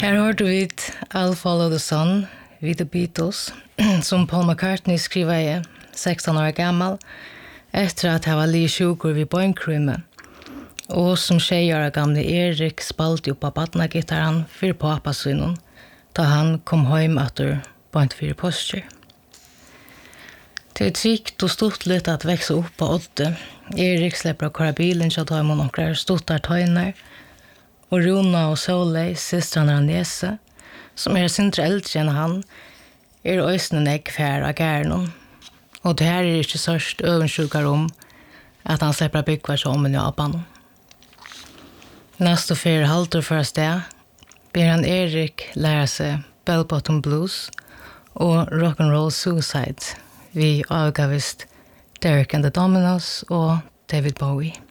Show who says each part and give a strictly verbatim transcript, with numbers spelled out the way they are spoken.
Speaker 1: Her hørte vi I'll Follow the Sun vid The Beatles, som Paul McCartney skriver i sexton år gammal, efter at han var li sjukur vid bøynkrymme, og som tjejer gamle Erik spalte upp av badnagitarren for papasunnen, da han kom hjem etter bøynt for posture. Det er trygt og stort litt at vekse opp på åtte. Erik slipper å køre bilen, så tar man noen stuttar tøyner, og Rona og Solei, systrarna Nese, som er sintre eldre enn han, er øysene neggfær av gærnen. Og det her er ikke sørst øvensjukar om at han slipper byggvar som i Japan. Neste fire halvår for sted ber han Erik lære seg Bell Bottom Blues og Rock'n'Roll Suicide. Vi avgavist Derek and the Dominos og David Bowie.